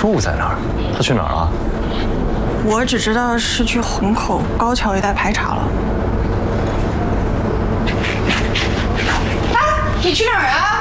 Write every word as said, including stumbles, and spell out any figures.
叔不在那儿，他去哪儿了？ 我只知道是去虹口高桥一带排查了。啊，你去哪儿啊？